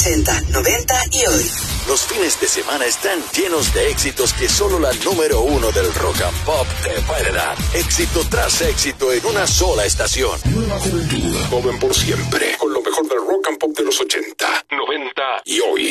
80, 90 y hoy. Los fines de semana están llenos de éxitos que solo la número uno del rock and pop te puede dar. Éxito tras éxito en una sola estación. Nueva juventud, joven por siempre, con lo mejor del rock and pop de los 80, 90 y hoy.